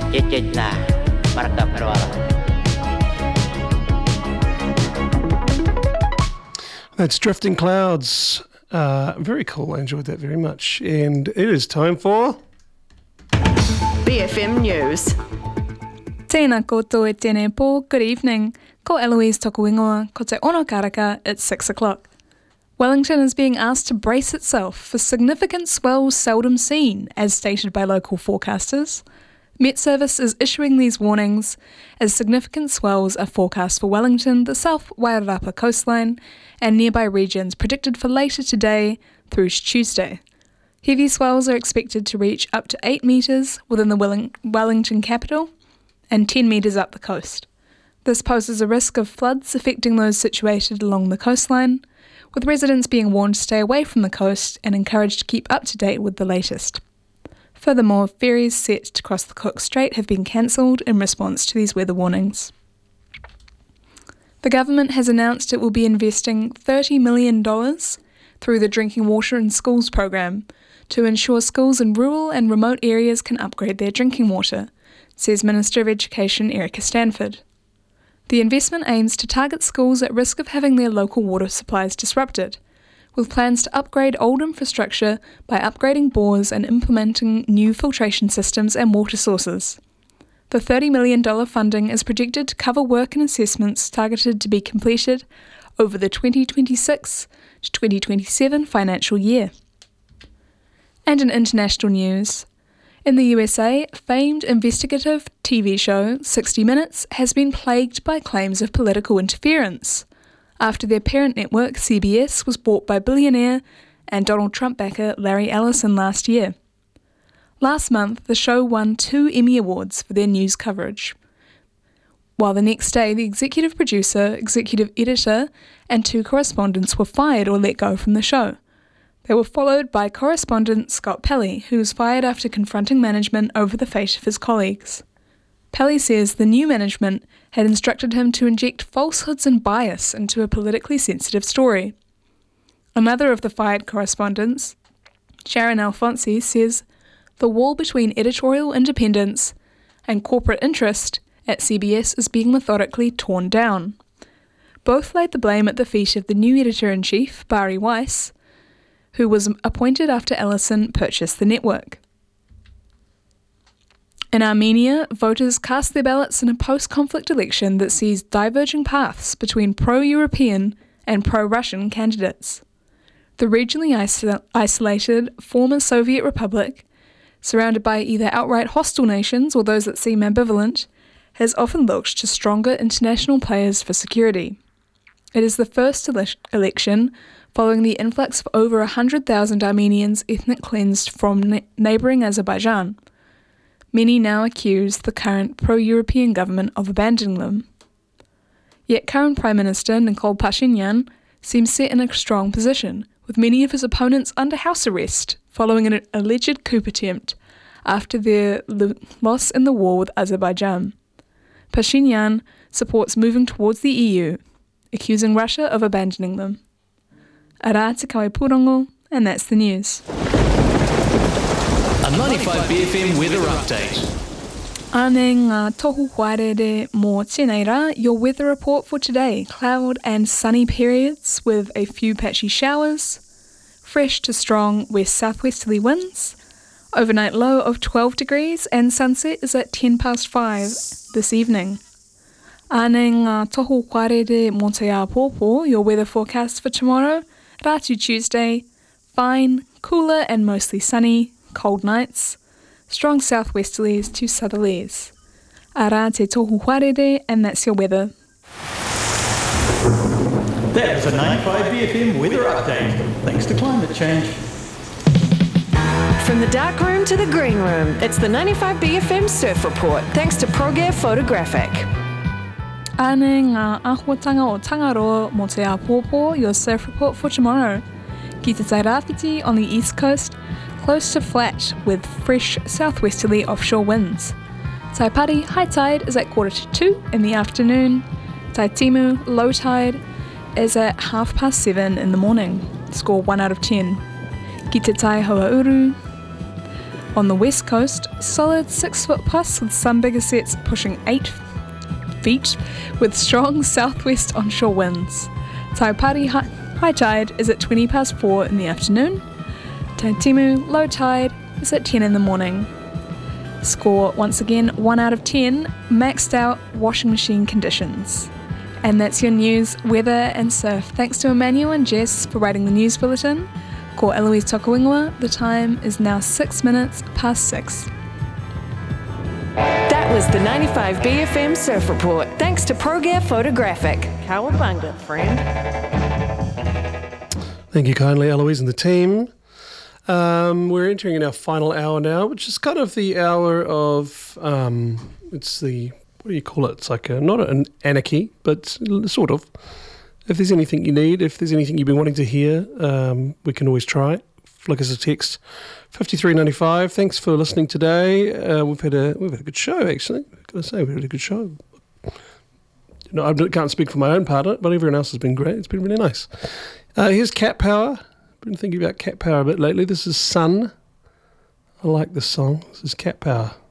Jejejlah, marka perwala. That's Drifting Clouds. Very cool. I enjoyed that very much. And it is time for BFM News. Tēnā koutou e tēnei pō, good evening. Ko Eloise toku ingoa, ko te ono karaka, it's 6 o'clock. Wellington is being asked to brace itself for significant swells seldom seen, as stated by local forecasters. Met Service is issuing these warnings as significant swells are forecast for Wellington, the South Wairarapa coastline, and nearby regions predicted for later today through Tuesday. Heavy swells are expected to reach up to 8 metres within the Wellington capital and 10 metres up the coast. This poses a risk of floods affecting those situated along the coastline, with residents being warned to stay away from the coast and encouraged to keep up to date with the latest. Furthermore, ferries set to cross the Cook Strait have been cancelled in response to these weather warnings. The government has announced it will be investing $30 million through the Drinking Water in Schools program to ensure schools in rural and remote areas can upgrade their drinking water, says Minister of Education Erica Stanford. The investment aims to target schools at risk of having their local water supplies disrupted, with plans to upgrade old infrastructure by upgrading bores and implementing new filtration systems and water sources. The $30 million funding is projected to cover work and assessments targeted to be completed over the 2026 to 2027 financial year. And in international news, in the USA, famed investigative TV show 60 Minutes has been plagued by claims of political interference after their parent network, CBS, was bought by billionaire and Donald Trump backer Larry Ellison last year. Last month, the show won 2 Emmy Awards for their news coverage, while the next day the executive producer, executive editor, and 2 correspondents were fired or let go from the show. They were followed by correspondent Scott Pelley, who was fired after confronting management over the fate of his colleagues. Pelley says the new management had instructed him to inject falsehoods and bias into a politically sensitive story. Another of the fired correspondents, Sharon Alfonsi, says the wall between editorial independence and corporate interest at CBS is being methodically torn down. Both laid the blame at the feet of the new editor-in-chief, Bari Weiss, who was appointed after Ellison purchased the network. In Armenia, voters cast their ballots in a post-conflict election that sees diverging paths between pro-European and pro-Russian candidates. The regionally isolated former Soviet republic, surrounded by either outright hostile nations or those that seem ambivalent, has often looked to stronger international players for security. It is the first election following the influx of over 100,000 Armenians ethnic cleansed from neighbouring Azerbaijan. Many now accuse the current pro-European government of abandoning them. Yet current Prime Minister Nikol Pashinyan seems set in a strong position, with many of his opponents under house arrest following an alleged coup attempt after their loss in the war with Azerbaijan. Pashinyan supports moving towards the EU, accusing Russia of abandoning them. Ara te Kawepurongo, and that's the news. A 95BFM weather update. Ane ngā tohu haere mō tēnei rā, your weather report for today. Cloud and sunny periods with a few patchy showers. Fresh to strong west-southwesterly winds. Overnight low of 12 degrees and sunset is at 5:10 this evening. Ane ngā tohu haere mō te āpōpō, your weather forecast for tomorrow. Rātu Tuesday, fine, cooler and mostly sunny. Cold nights, strong southwesterlies to southerlies. Ara te tohu haere, and that's your weather. That was a 95BFM weather update. Thanks to climate change. From the dark room to the green room, it's the 95BFM Surf Report, thanks to ProGear Photographic. Ane ngā āhuatanga o Tangaroa mō te āpōpō, your surf report for tomorrow. Ki te Tairāwhiti on the east coast, close to flat with fresh southwesterly offshore winds. Taipari high tide is at 1:45 in the afternoon. Taitimu low tide is at 7:30 in the morning. Score 1 out of 10. Ki te Tai Hoauru. On the west coast, solid 6 foot plus with some bigger sets pushing 8 feet with strong southwest onshore winds. Taipari high tide is at 20 past 4 in the afternoon. Taitimu low tide is at 10 in the morning. Score once again 1 out of 10, maxed out washing machine conditions. And that's your news, weather and surf. Thanks to Emmanuel and Jess for writing the news bulletin. Ko Eloise Tokawingoa, the time is now 6 minutes past 6. That was the 95BFM Surf Report. Thanks to ProGear Photographic. Kawabunga, friend. Thank you kindly, Eloise and the team. We're entering in our final hour now, which is kind of the hour of, it's the, what do you call it? It's like not an anarchy, but sort of. If there's anything you need, if there's anything you've been wanting to hear, we can always try it. Flick us a text, 5395. Thanks for listening today. We've had a good show, actually. I've got to say, we've had a good show. No, I can't speak for my own part of it, but everyone else has been great. It's been really nice. Here's Cat Power. I've been thinking about Cat Power a bit lately. This is Sun. I like this song. This is Cat Power.